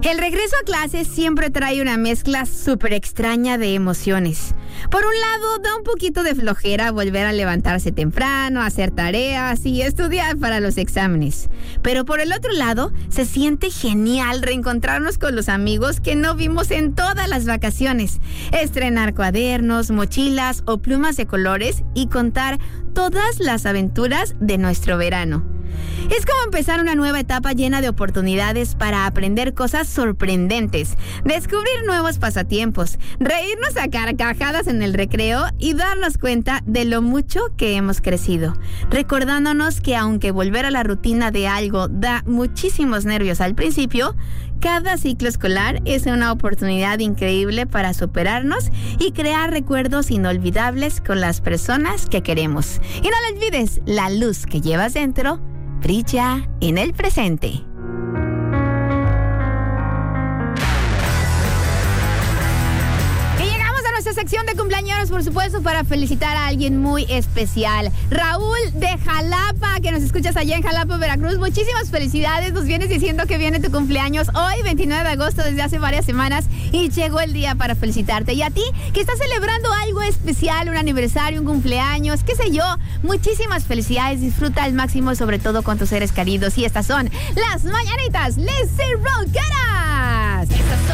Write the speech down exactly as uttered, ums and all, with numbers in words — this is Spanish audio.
El regreso a clases siempre trae una mezcla súper extraña de emociones. Por un lado, da un poquito de flojera volver a levantarse temprano, hacer tareas y estudiar para los exámenes. Pero por el otro lado, se siente genial reencontrarnos con los amigos que no vimos en todas las vacaciones, estrenar cuadernos, mochilas o plumas de colores y contar todas las aventuras de nuestro verano. Es como empezar una nueva etapa llena de oportunidades para aprender cosas sorprendentes, descubrir nuevos pasatiempos, reírnos a carcajadas en el recreo y darnos cuenta de lo mucho que hemos crecido, recordándonos que aunque volver a la rutina de algo da muchísimos nervios al principio, cada ciclo escolar es una oportunidad increíble para superarnos y crear recuerdos inolvidables con las personas que queremos. Y no lo olvides, la luz que llevas dentro brilla en el presente. Sección de cumpleaños, por supuesto, para felicitar a alguien muy especial. Raúl de Jalapa, que nos escuchas allá en Jalapa, Veracruz. Muchísimas felicidades. Nos vienes diciendo que viene tu cumpleaños hoy, veintinueve de agosto, desde hace varias semanas, y llegó el día para felicitarte. Y a ti, que estás celebrando algo especial, un aniversario, un cumpleaños, qué sé yo, muchísimas felicidades. Disfruta al máximo, sobre todo con tus seres queridos. Y estas son las mañanitas. ¡Let's roll, cara!